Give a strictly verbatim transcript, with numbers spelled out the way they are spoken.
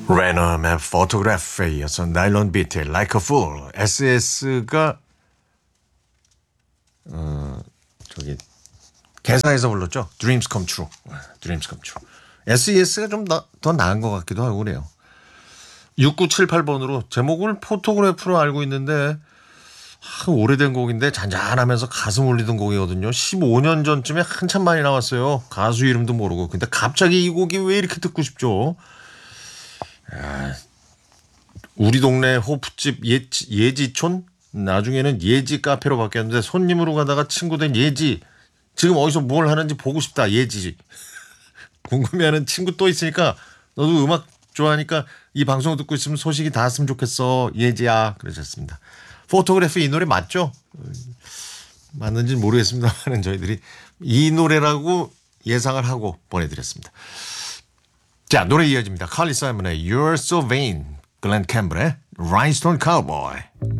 레넘의 포토그래피에 이어서 나일론 비트의 Like a Fool. 에스에스가 어, 저기 개사에서 불렀죠. Dreams Come True. Dreams Come True. 에스이에스가 좀 더 나은 것 같기도 하고 그래요. 육구칠팔 번으로 제목을 포토그래프로 알고 있는데 아, 오래된 곡인데 잔잔하면서 가슴 울리던 곡이거든요. 십오 년 전쯤에 한참 많이 나왔어요. 가수 이름도 모르고. 근데 갑자기 이 곡이 왜 이렇게 듣고 싶죠? 아, 우리 동네 호프집 예, 예지촌? 나중에는 예지 카페로 바뀌었는데 손님으로 가다가 친구 된 예지. 지금 어디서 뭘 하는지 보고 싶다. 예지. 궁금해하는 친구 또 있으니까 너도 음악 좋아하니까 이 방송 듣고 있으면 소식이 닿았으면 좋겠어. 예지야. 그러셨습니다. 포토그래피 이 노래 맞죠? 맞는지는 모르겠습니다만 저희들이 이 노래라고 예상을 하고 보내드렸습니다. 자, 노래 이어집니다. 칼리 사이먼의 You're So Vain, 글렌 캠블의 Rhinestone Cowboy.